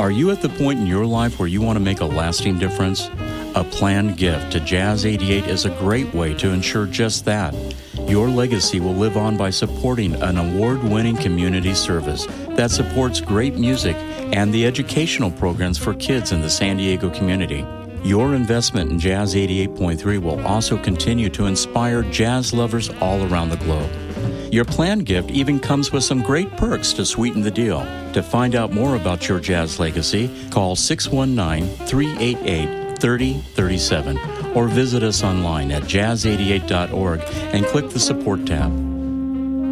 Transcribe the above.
Are you at the point in your life where you want to make a lasting difference? A planned gift to Jazz 88 is a great way to ensure just that. Your legacy will live on by supporting an award-winning community service that supports great music and the educational programs for kids in the San Diego community. Your investment in Jazz 88.3 will also continue to inspire jazz lovers all around the globe. Your planned gift even comes with some great perks to sweeten the deal. To find out more about your jazz legacy, call 619-388-3037 or visit us online at jazz88.org and click the support tab.